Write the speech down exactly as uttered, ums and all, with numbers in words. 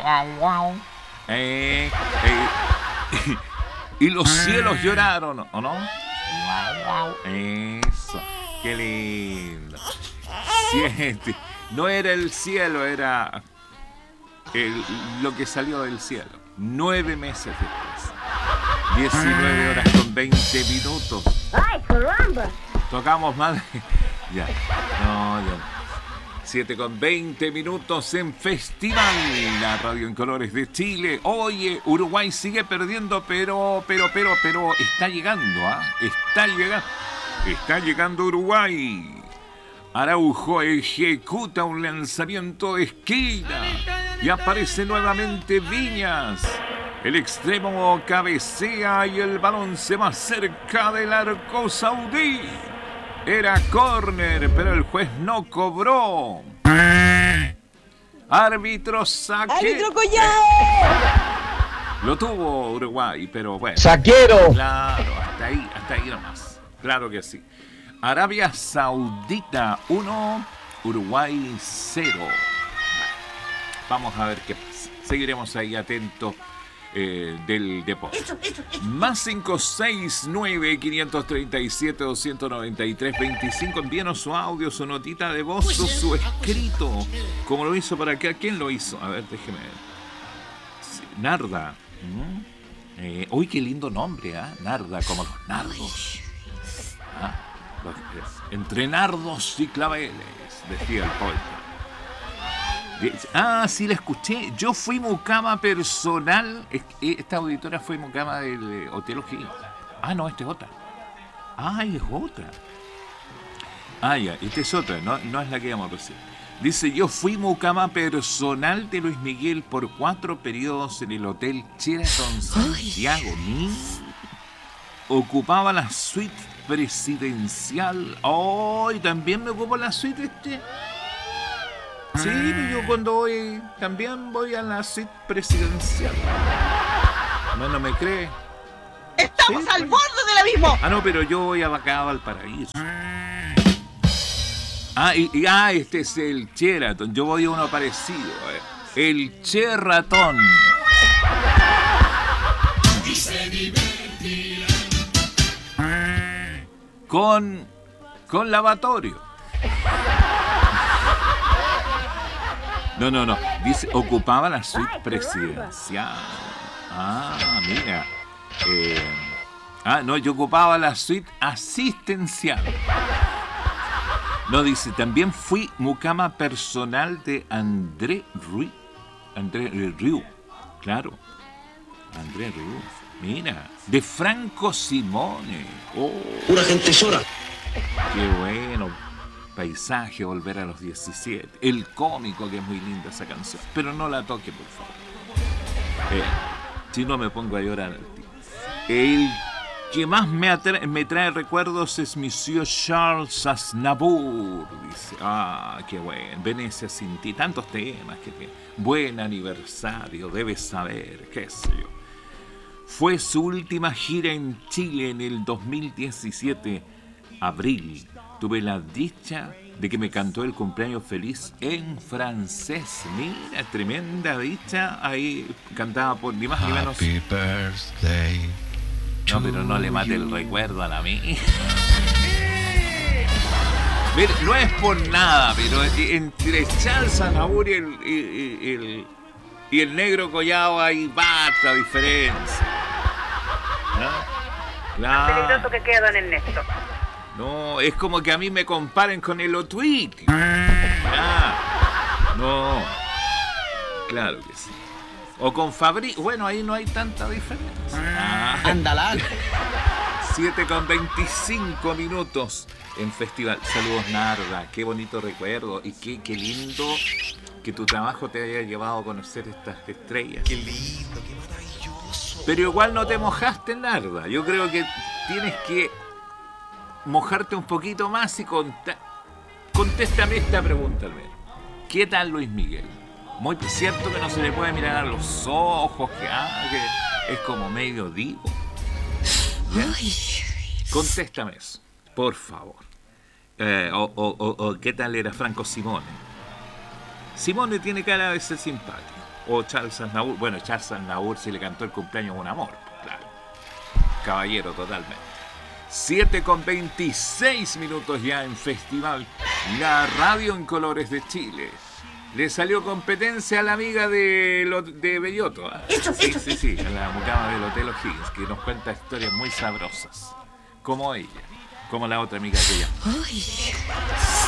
Eh, eh, y los cielos lloraron, ¿o no? Eso, qué lindo. Siete. No era el cielo, era el, lo que salió del cielo. Nueve meses después. diecinueve horas con veinte minutos. ¡Ay, caramba! Tocamos más de... Ya, no, ya no. siete con veinte minutos en Festival, la radio en colores de Chile. Oye, Uruguay sigue perdiendo, pero, pero, pero, pero está llegando, ¿ah? ¿eh? Está llegando. Está llegando Uruguay. Araujo ejecuta un lanzamiento de esquina y aparece nuevamente Viñas. El extremo cabecea y el balón se va cerca del arco saudí. Era córner, pero el juez no cobró. Árbitro Saquero. ¡Árbitro Collao! Lo tuvo Uruguay, pero bueno. ¡Saquero! Claro, hasta ahí, hasta ahí nomás. Claro que sí. Arabia Saudita uno, Uruguay cero. Vamos a ver qué pasa. Seguiremos ahí atentos. Eh, del deporte. Eso, eso, eso. Más cinco seis nueve, cinco tres siete, dos nueve tres, veinticinco. Envíenos su audio, su notita de voz, su, su escrito. Como lo hizo para acá. ¿Quién lo hizo? A ver, déjeme ver. Sí, Narda. ¿Mm? Eh, uy, qué lindo nombre, ¿ah? ¿eh? Narda, como los nardos. ¿Ah? Los, eh, entre nardos y claveles, decía el poeta. Ah, sí, la escuché. Yo fui mucama personal. Esta auditora fue mucama del Hotel O'Higgins. Ah, no, esta es otra. Ah, es otra. Ah, ya, esta es otra. No, no es la que vamos a decir. Dice, yo fui mucama personal de Luis Miguel por cuatro periodos en el Hotel Sheraton Santiago. ¿Ni? Ocupaba la suite presidencial. Oh, y también me ocupo la suite este... Sí, yo cuando voy, también voy a la suite presidencial. No, no me cree. ¡Estamos ¿Sí? al borde del abismo! Ah, no, pero yo voy a acá al paraíso. Ah, y, y ah, este es el Sheraton. Yo voy a uno parecido. Eh. El Sheraton. Con, con lavatorio. No, no, no. Dice, ocupaba la suite presidencial. Ah, mira. Eh, ah, no, yo ocupaba la suite asistencial. No, dice, también fui mucama personal de André Rieu. André Rieu, claro. André Rieu. Mira, de Franco Simone. Oh, Pura gente llora. qué bueno. Paisaje, volver a los diecisiete. El cómico, que es muy linda esa canción. Pero no la toque, por favor. Eh, si no me pongo a llorar al tío. El que más me, atra- me trae recuerdos es Monsieur Charles Aznavour. Dice, ah, qué bueno. Venecia sin ti. Tantos temas que tiene. Buen aniversario, debes saber, qué sé yo. Fue su última gira en Chile en el dos mil diecisiete, abril. Tuve la dicha de que me cantó el cumpleaños feliz en francés. Mira, tremenda dicha. Ahí cantaba por ni más ni menos. Happy birthday. No, pero no le mate el recuerdo a la mía. Mira, no es por nada, pero entre Charles Aznavour y el, y, y, el, y el negro Collao hay basta diferencia. ¿No? Más peligroso que queda, don Ernesto. No, es como que a mí me comparen con el Otuiti. Ah, no. Claro que sí. O con Fabri. Bueno, ahí no hay tanta diferencia. Ah, Andalán. siete con veinticinco minutos en Festival. Saludos, Narda. Qué bonito recuerdo. Y qué, qué lindo que tu trabajo te haya llevado a conocer estas estrellas. Qué lindo, qué maravilloso. Pero igual no te mojaste, Narda. Yo creo que tienes que mojarte un poquito más y conta- contéstame esta pregunta, al menos. ¿Qué tal Luis Miguel? Muy cierto que no se le puede mirar a los ojos, que, ah, que es como medio divo. ¿Ya? Contéstame eso, por favor. Eh, o, o, o, o qué tal era Franco Simone. Simone tiene cara de ser simpático. O Charles Aznavour. Bueno, Charles Aznavour sí le cantó el cumpleaños un amor, claro. Caballero totalmente. siete con veintiséis minutos ya en Festival. La radio en colores de Chile. Le salió competencia a la amiga de, lo, de Belloto. ¿eh? Sí, sí, sí, a la mucama del Hotel O'Higgins, que nos cuenta historias muy sabrosas. Como ella, como la otra amiga que ella.